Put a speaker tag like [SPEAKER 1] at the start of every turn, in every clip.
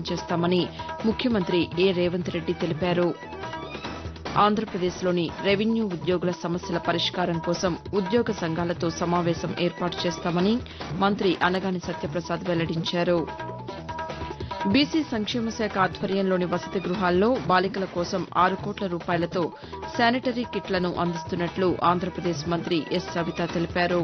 [SPEAKER 1] చేస్తామని ముఖ్యమంత్రి ఏ రేవంత్ రెడ్డి తెలిపారు. ఆంధ్రప్రదేశ్లోని రెవెన్యూ ఉద్యోగుల సమస్యల పరిష్కారం కోసం ఉద్యోగ సంఘాలతో సమావేశం ఏర్పాటు చేస్తామని మంత్రి అనగాని సత్యప్రసాద్ వెల్లడించారు. బీసీ సంక్షేమ శాఖ ఆధ్వర్యంలోని వసతి గృహాల్లో బాలికల కోసం 6 కోట్ల రూపాయలతో శానిటరీ కిట్లను అందిస్తున్నట్లు ఆంధ్రప్రదేశ్ మంత్రి ఎస్ సవిత తెలిపారు.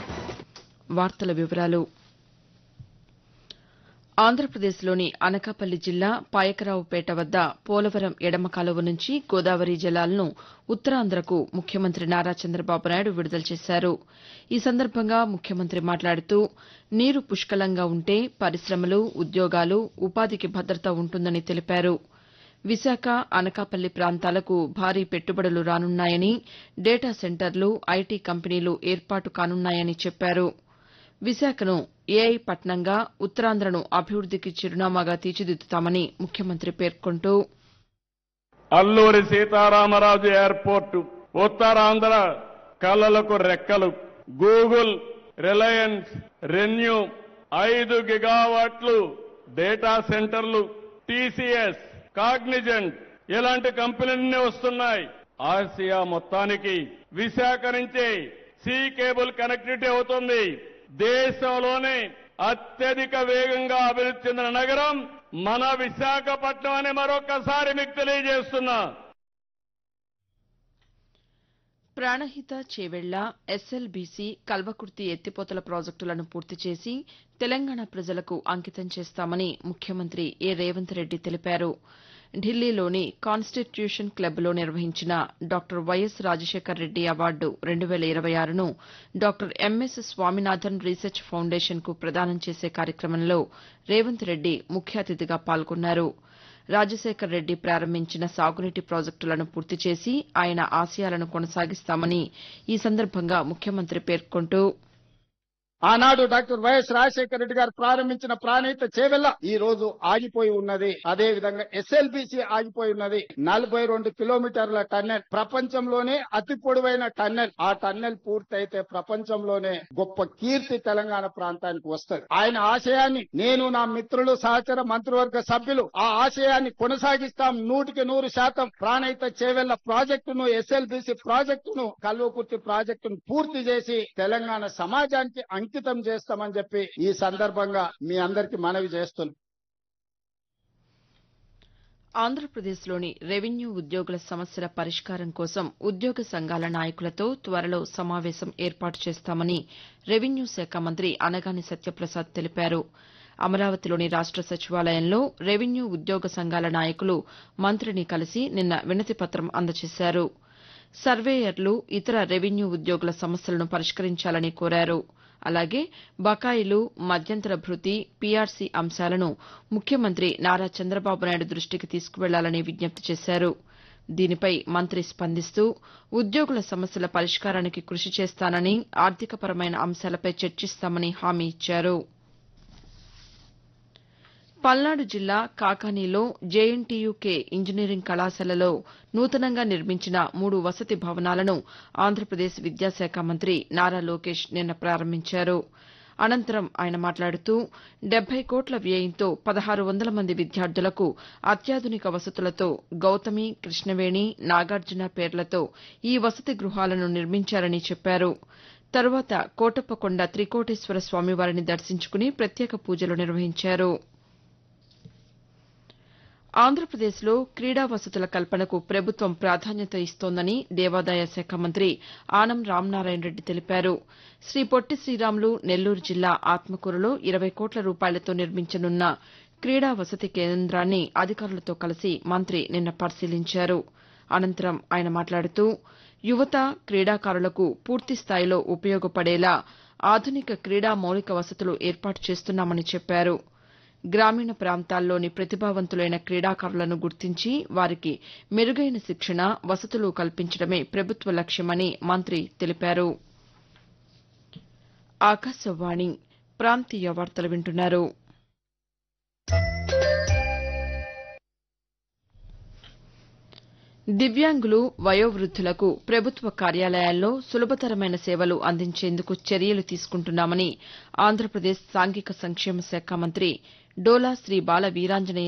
[SPEAKER 1] ఆంధ్రప్రదేశ్లోని అనకాపల్లి జిల్లా పాయకరావుపేట వద్ద పోలవరం ఎడమ కాలువ నుంచి గోదావరి జలాలను ఉత్తరాంధ్రకు ముఖ్యమంత్రి నారా చంద్రబాబు నాయుడు విడుదల చేశారు. ఈ సందర్భంగా ముఖ్యమంత్రి మాట్లాడుతూ నీరు పుష్కలంగా ఉంటే పరిశమలు, ఉద్యోగాలు, ఉపాధికి భద్రత ఉంటుందని తెలిపారు. విశాఖ, అనకాపల్లి ప్రాంతాలకు భారీ పెట్టుబడులు రానున్నాయని, డేటా సెంటర్లు, ఐటీ కంపెనీలు ఏర్పాటు కానున్నాయని చెప్పారు. విశాఖను ఏఐ పట్టణంగా, ఉత్తరాంధ్రను అభివృద్దికి చిరునామాగా తీర్చిదిద్దుతామని ముఖ్యమంత్రి పేర్కొంటూ
[SPEAKER 2] అల్లూరి సీతారామరాజు ఎయిర్పోర్టు ఉత్తరాంధ్ర కళలకు రెక్కలు, గూగుల్, రిలయన్స్, రెన్యూ 5 గిగావాట్లు డేటా సెంటర్లు, టీసీఎస్, కాగ్నిజెంట్ ఇలాంటి కంపెనీలన్నీ వస్తున్నాయి. ఆసియా మొత్తానికి విశాఖ నుంచి సీ కేబుల్ కనెక్టివిటీ అవుతుంది. దేశంలోనే అత్యధిక వేగంగా అభివృద్ధి చెందిన నగరం మన విశాఖపట్నం అని మరొకసారి మీకు తెలియజేస్తున్నా.
[SPEAKER 1] ప్రాణహిత, చేవెళ్ల, ఎస్ఎల్బీసీ, కల్వకుర్తి ఎత్తిపోతల ప్రాజెక్టులను పూర్తి చేసి తెలంగాణ ప్రజలకు అంకితం చేస్తామని ముఖ్యమంత్రి ఏ రేవంత్ రెడ్డి తెలిపారు. ఢిల్లీలోని కాన్స్టిట్యూషన్ క్లబ్లో నిర్వహించిన doctor YS Rajasekhar Reddy award 2026ను doctor MS Swaminathan research ఫౌండేషన్కు ప్రదానం చేసే కార్యక్రమంలో రేవంత్ రెడ్డి ముఖ్య అతిథిగా పాల్గొన్నారు. రాజశేఖర్ రెడ్డి ప్రారంభించిన సాగునీటి ప్రాజెక్టులను పూర్తి చేసి ఆయన ఆశయాలను కొనసాగిస్తామని ఈ సందర్భంగా ముఖ్యమంత్రి పేర్కొంటూ
[SPEAKER 3] ఆనాడు డాక్టర్ వైఎస్ రాజశేఖర రెడ్డి గారు ప్రారంభించిన ప్రాణహిత చేవెళ్ల ఈ రోజు ఆగిపోయి ఉన్నది. అదే విధంగా ఎస్ఎల్బీసీ ఆగిపోయి ఉన్నది. 42 కిలోమీటర్ల టన్నెల్, ప్రపంచంలోనే అతి పొడవైన టన్నెల్. ఆ టన్నెల్ పూర్తయితే ప్రపంచంలోనే గొప్ప కీర్తి తెలంగాణ ప్రాంతానికి వస్తుంది. ఆయన ఆశయాన్ని నేను, నా మిత్రులు, సహచర మంత్రివర్గ సభ్యులు ఆ ఆశయాన్ని కొనసాగిస్తాం. 100% ప్రాణహిత చేవెళ్ల ప్రాజెక్టును, ఎస్ఎల్బీసీ ప్రాజెక్టును, కల్వకుర్తి ప్రాజెక్టును పూర్తి చేసి తెలంగాణ సమాజానికి అంకితం చేస్తామని చెప్పి ఈ సందర్భంగా మీ అందరికీ మనవి చేస్తున్నాం.
[SPEAKER 1] ఆంధ్రప్రదేశ్లోని రెవెన్యూ ఉద్యోగుల సమస్యల పరిష్కారం కోసం ఉద్యోగ సంఘాల నాయకులతో త్వరలో సమావేశం ఏర్పాటు చేస్తామని రెవెన్యూ శాఖ మంత్రి అనగాని సత్యప్రసాద్ తెలిపారు. అమరావతిలోని రాష్ట సచివాలయంలో రెవెన్యూ ఉద్యోగ సంఘాల నాయకులు మంత్రిని కలిసి నిన్న వినతిపత్రం అందజేశారు. సర్వేయర్లు, ఇతర రెవెన్యూ ఉద్యోగుల సమస్యలను పరిష్కరించాలని కోరారు. అలాగే బకాయిలు, మధ్యంతర భృతి, పీఆర్సీ అంశాలను ముఖ్యమంత్రి నారా చంద్రబాబు నాయుడు దృష్టికి తీసుకువెళ్లాలని విజ్ఞప్తి చేశారు. దీనిపై మంత్రి స్పందిస్తూ ఉద్యోగుల సమస్యల పరిష్కారానికి కృషి చేస్తానని, ఆర్థికపరమైన అంశాలపై చర్చిస్తామని హామీ ఇచ్చారు. పల్నాడు జిల్లా కాకానీలో జేఎన్టీయూకే ఇంజనీరింగ్ కళాశాలలో నూతనంగా నిర్మించిన 3 వసతి భవనాలను ఆంధ్రప్రదేశ్ విద్యాశాఖ మంత్రి నారా లోకేష్ నిన్న ప్రారంభించారు. అనంతరం ఆయన మాట్లాడుతూ 70 కోట్ల వ్యయంతో 1600 మంది విద్యార్థులకు అత్యాధునిక వసతులతో గౌతమి, కృష్ణవేణి, నాగార్జున పేర్లతో ఈ వసతి గృహాలను నిర్మించారని చెప్పారు. తరువాత కోటప్పకొండ త్రికోటేశ్వర స్వామివారిని దర్శించుకుని ప్రత్యేక పూజలు నిర్వహించారు. ఆంధ్రప్రదేశ్లో క్రీడా వసతుల కల్పనకు ప్రభుత్వం ప్రాధాన్యత ఇస్తోందని దేవాదాయ శాఖ మంత్రి ఆనం రామనారాయణ రెడ్డి తెలిపారు. శ్రీ పొట్టి శ్రీరాములు నెల్లూరు జిల్లా ఆత్మకూరులో 20 కోట్ల రూపాయలతో నిర్మించనున్న క్రీడా వసతి కేంద్రాన్ని అధికారులతో కలిసి మంత్రి నిన్న పరిశీలించారు. అనంతరం ఆయన మాట్లాడుతూ యువత, క్రీడాకారులకు పూర్తిస్థాయిలో ఉపయోగపడేలా ఆధునిక క్రీడా మౌలిక వసతులు ఏర్పాటు చేస్తున్నామని చెప్పారు. గ్రామీణ ప్రాంతాల్లోని ప్రతిభావంతులైన క్రీడాకారులను గుర్తించి వారికి మెరుగైన శిక్షణ, వసతులు కల్పించడమే ప్రభుత్వ లక్ష్యమని మంత్రి తెలిపారు. ఆకాశవాణి ప్రాంతీయ వార్తలు వింటున్నారు. దివ్యాంగులు, వయోవృద్దులకు ప్రభుత్వ కార్యాలయాల్లో సులభతరమైన సేవలు అందించేందుకు చర్యలు తీసుకుంటున్నామని ఆంధ్రప్రదేశ్ సాంఘిక సంక్షేమ శాఖ మంత్రి డోలా శ్రీ బాల వీరాంజనేయ